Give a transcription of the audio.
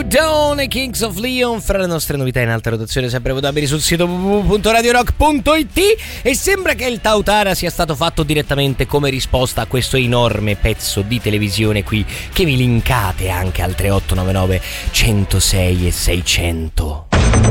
Dawn e Kings of Leon fra le nostre novità in alta rotazione, sempre votabili sul sito www.radiorock.it. E sembra che il Tautara sia stato fatto direttamente come risposta a questo enorme pezzo di televisione qui, che vi linkate anche al 3899 106 e 600.